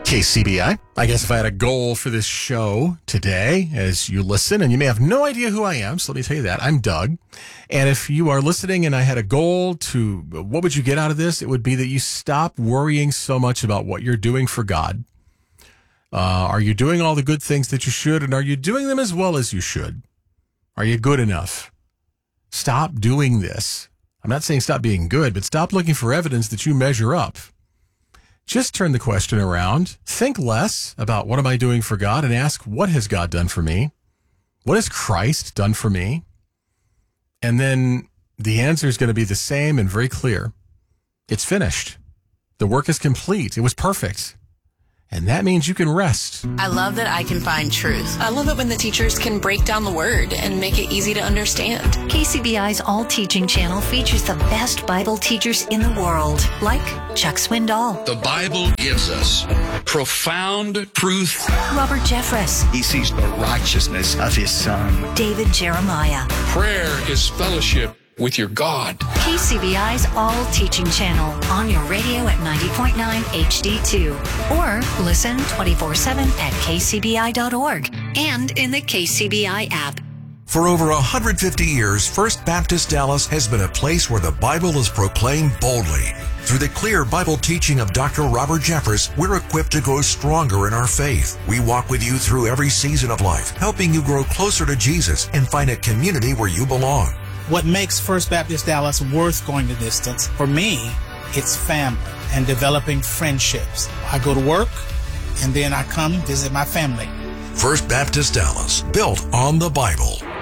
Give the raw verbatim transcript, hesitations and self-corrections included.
K C B I. I guess if I had a goal for this show today, as you listen, and you may have no idea who I am, so let me tell you that. I'm Doug. And if you are listening and I had a goal to, what would you get out of this? It would be that you stop worrying so much about what you're doing for God. Uh, are you doing all the good things that you should, and are you doing them as well as you should? Are you good enough? Stop doing this. I'm not saying stop being good, but stop looking for evidence that you measure up. Just turn the question around. Think less about what am I doing for God and ask, what has God done for me? What has Christ done for me? And then the answer is going to be the same and very clear. It's finished. The work is complete. It was perfect. And that means you can rest. I love that I can find truth. I love it when the teachers can break down the word and make it easy to understand. K C B I's All Teaching channel features the best Bible teachers in the world, like Chuck Swindoll. The Bible gives us profound truth. Robert Jeffress. He sees the righteousness of his Son. David Jeremiah. Prayer is fellowship with your God. K C B I's All Teaching channel on your radio at ninety point nine H D two. Or listen twenty-four seven at k c b i dot org and in the K C B I app. For over one hundred fifty years, First Baptist Dallas has been a place where the Bible is proclaimed boldly. Through the clear Bible teaching of Doctor Robert Jeffress, we're equipped to grow stronger in our faith. We walk with you through every season of life, helping you grow closer to Jesus and find a community where you belong. What makes First Baptist Dallas worth going the distance, for me, it's family and developing friendships. I go to work, and then I come visit my family. First Baptist Dallas, built on the Bible.